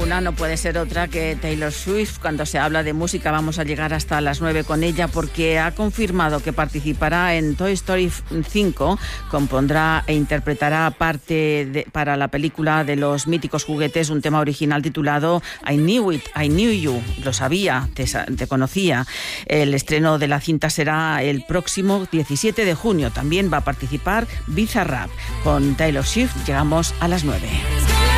una no puede ser otra que Taylor Swift. Cuando se habla de música vamos a llegar hasta las 9 con ella, porque ha confirmado que participará en Toy Story 5, compondrá e interpretará para la película de los míticos juguetes un tema original titulado I Knew It, I Knew You, lo sabía, te conocía. El estreno de la cinta será el próximo 17 de junio. También va a participar Bizarrap. Con Taylor Swift llegamos a las 9.